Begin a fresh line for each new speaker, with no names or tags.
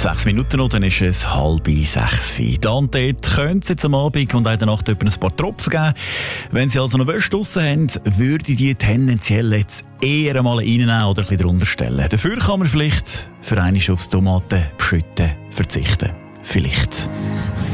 6 Minuten noch, dann ist es 5:30. Da und dort könnte es jetzt am Abend und auch in der Nacht etwa ein paar Tropfen geben. Wenn Sie also noch Wäsche draussen haben, würde ich die tendenziell jetzt eher einmal reinnehmen oder ein bisschen drunter stellen. Dafür kann man vielleicht für einmal aufs Tomatenbeschütten verzichten. Vielleicht.